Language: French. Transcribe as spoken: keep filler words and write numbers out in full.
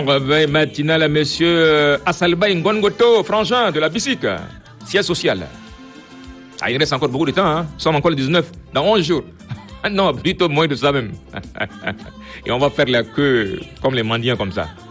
Réveil matinal à monsieur Assalba Ngongoto, frangin de la Bissic, siège social. Ah, il reste encore beaucoup de temps, hein. Nous sommes encore le dix-neuf, dans onze jours. Non, plutôt moins de ça même. Et on va faire la queue comme les mendiants comme ça.